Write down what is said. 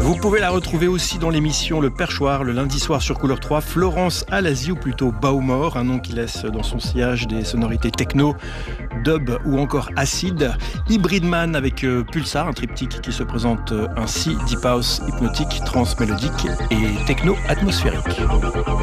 Vous pouvez la retrouver aussi dans l'émission Le Perchoir, le lundi soir sur Couleur 3. Florence Alazi, ou plutôt Baumor, un nom qui laisse dans son sillage des sonorités techno, dub ou encore acide. Hybrid Man avec Pulsar, un triptyque qui se présente ainsi: Deep House hypnotique, trance mélodique et techno atmosphérique.